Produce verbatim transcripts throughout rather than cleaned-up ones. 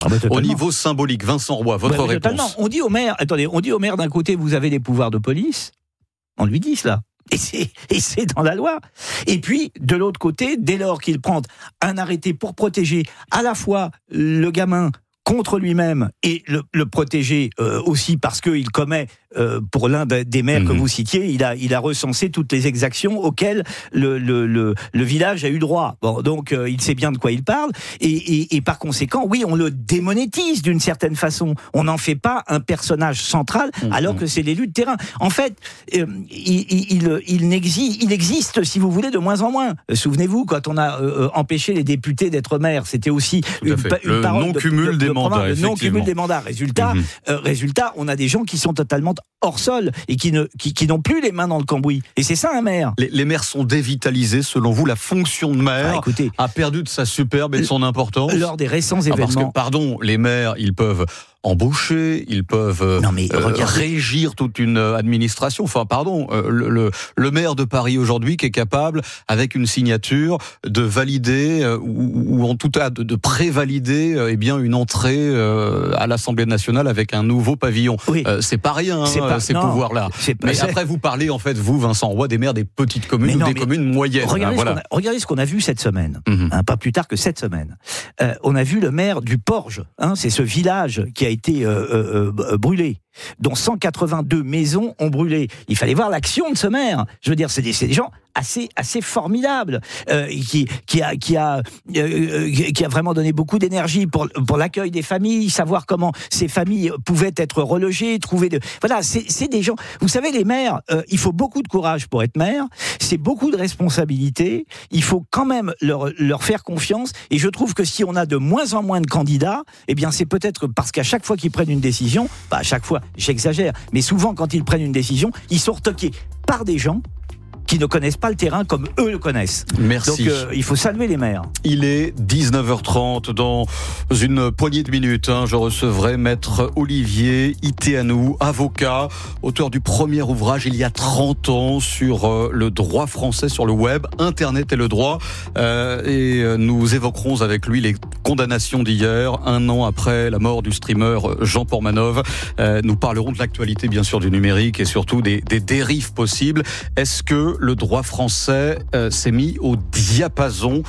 Ah bah, au niveau symbolique. Vincent Roy, votre bah, réponse. Totalement. On dit au maire, attendez, on dit au maire d'un côté, vous avez des pouvoirs de police. On lui dit cela. Et c'est, et c'est dans la loi. Et puis, de l'autre côté, dès lors qu'il prend un arrêté pour protéger à la fois le gamin contre lui-même et le, le protéger euh, aussi parce qu'il commet, euh, pour l'un des maires mmh. que vous citiez, il a, il a recensé toutes les exactions auxquelles le, le, le, le village a eu droit. Bon, donc euh, il sait bien de quoi il parle. Et, et, et par conséquent, oui, on le démonétise d'une certaine façon. On n'en fait pas un personnage central mmh. alors que c'est l'élu de terrain. En fait, euh, il, il, il, n'existe, il existe, si vous voulez, de moins en moins. Souvenez-vous, quand on a euh, empêché les députés d'être maires, c'était aussi une, une le parole non-cumul de, de, des de mandats, le non-cumul des mandats. Résultat, mmh. euh, résultat, on a des gens qui sont totalement hors sol et qui, ne, qui, qui n'ont plus les mains dans le cambouis. Et c'est ça un maire. Les, les maires sont dévitalisés. Selon vous, la fonction de maire ah, écoutez, a perdu de sa superbe et de son importance lors des récents ah, événements. Parce que, pardon, les maires, ils peuvent embaucher, ils peuvent non mais, euh, régir toute une administration. Enfin, pardon, euh, le, le, le maire de Paris aujourd'hui qui est capable, avec une signature, de valider euh, ou, ou en tout cas de, de prévalider euh, eh bien une entrée euh, à l'Assemblée nationale avec un nouveau pavillon. Oui. Euh, c'est pas rien, c'est hein, pas, ces non, pouvoirs-là. C'est pas, mais c'est... après, vous parlez en fait, vous, Vincent Roy, des maires des petites communes non, ou des communes moyennes. Regardez, hein, ce voilà. a, regardez ce qu'on a vu cette semaine, mm-hmm. hein, pas plus tard que cette semaine. Euh, on a vu le maire du Porge, hein, c'est ce village qui a été euh, euh, brûlé, dont cent quatre-vingt-deux maisons ont brûlé. Il fallait voir l'action de ce maire. Je veux dire, c'est des, c'est des gens assez assez formidables euh, qui qui a qui a euh, qui a vraiment donné beaucoup d'énergie pour pour l'accueil des familles, savoir comment ces familles pouvaient être relogées, trouver de voilà, c'est c'est des gens. Vous savez, les maires, euh, il faut beaucoup de courage pour être maire. C'est beaucoup de responsabilités. Il faut quand même leur leur faire confiance. Et je trouve que si on a de moins en moins de candidats, eh bien c'est peut-être parce qu'à chaque fois qu'ils prennent une décision, bah à chaque fois, j'exagère, mais souvent quand ils prennent une décision, ils sont retoqués par des gens qui ne connaissent pas le terrain comme eux le connaissent. Merci. Donc euh, il faut saluer les maires. Il est dix-neuf heures trente. Dans une poignée de minutes, hein, je recevrai Maître Olivier Iteanu, avocat, auteur du premier ouvrage il y a trente ans sur euh, le droit français sur le web, Internet et le droit. Euh, et euh, nous évoquerons avec lui les condamnations d'hier, un an après la mort du streamer Jean Portmanov. Euh, nous parlerons de l'actualité, bien sûr, du numérique et surtout des, des dérives possibles. Est-ce que le droit français euh, s'est mis au diapason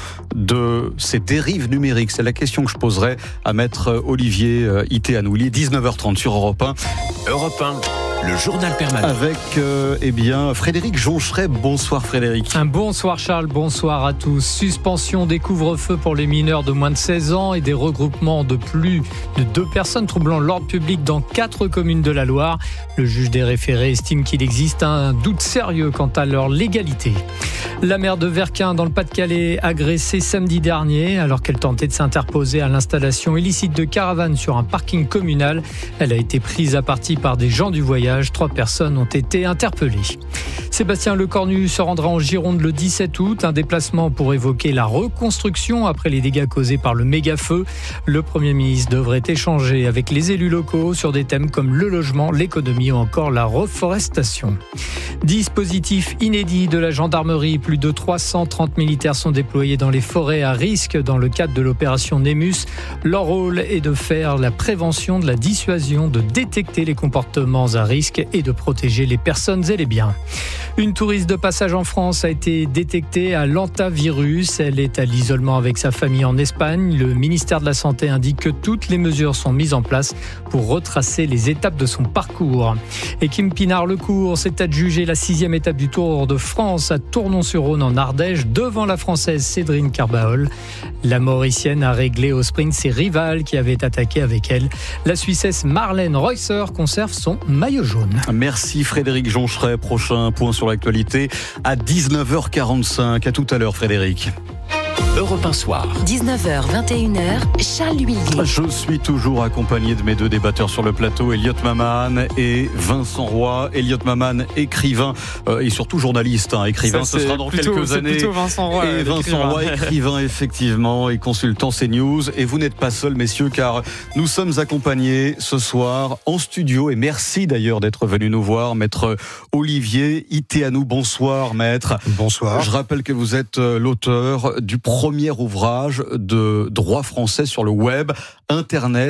de ces dérives numériques? C'est la question que je poserai à Maître Olivier euh, Iteanu. Il est dix-neuf heures trente sur Europe un. Europe un, le journal permanent. Avec euh, eh bien, Frédéric Joncheret. Bonsoir Frédéric. Un bonsoir Charles, bonsoir à tous. Suspension des couvre-feux pour les mineurs de moins de seize ans et des regroupements de plus de deux personnes troublant l'ordre public dans quatre communes de la Loire. Le juge des référés estime qu'il existe un doute sérieux quant à leur légalité. La maire de Verquin dans le Pas-de-Calais agressée samedi dernier alors qu'elle tentait de s'interposer à l'installation illicite de caravanes sur un parking communal. Elle a été prise à partie par des gens du voyage. Trois personnes ont été interpellées. Sébastien Lecornu se rendra en Gironde le dix-sept août, un déplacement pour évoquer la reconstruction après les dégâts causés par le méga-feu. Le Premier ministre devrait échanger avec les élus locaux sur des thèmes comme le logement, l'économie ou encore la reforestation. Dispositif inédit de la gendarmerie, plus de trois cent trente militaires sont déployés dans les forêts à risque dans le cadre de l'opération Nemus. Leur rôle est de faire la prévention, de la dissuasion, de détecter les comportements à risque et de protéger les personnes et les biens. Une touriste de passage en France a été détectée à l'hantavirus. Elle est à l'isolement avec sa famille en Espagne. Le ministère de la Santé indique que toutes les mesures sont mises en place pour retracer les étapes de son parcours. Et Kim Pinard-Lecourt s'est adjugé la sixième étape du Tour de France à Tournon-sur-Rhône en Ardèche devant la Française Cédrine Carbaol. La Mauricienne a réglé au sprint ses rivales qui avaient attaqué avec elle. La Suissesse Marlène Reusser conserve son maillot jaune. Merci Frédéric Joncheret. Prochain point sur l'actualité à dix-neuf heures quarante-cinq. À tout à l'heure Frédéric. Europe un soir. dix-neuf heures vingt et une heures, Charles Huillier. Je suis toujours accompagné de mes deux débatteurs sur le plateau, Elliot Maman et Vincent Roy. Elliot Maman, écrivain euh, et surtout journaliste. Hein. Écrivain, Ça, ce sera dans plutôt, quelques c'est années. plutôt Vincent Roy. Et Vincent écrivain. Roy, écrivain effectivement, et consultant CNews. Et vous n'êtes pas seuls, messieurs, car nous sommes accompagnés ce soir en studio. Et merci d'ailleurs d'être venu nous voir, Maître Olivier Iteanu. Bonsoir, Maître. Bonsoir. Je rappelle que vous êtes l'auteur du premier ouvrage de droit français sur le web, Internet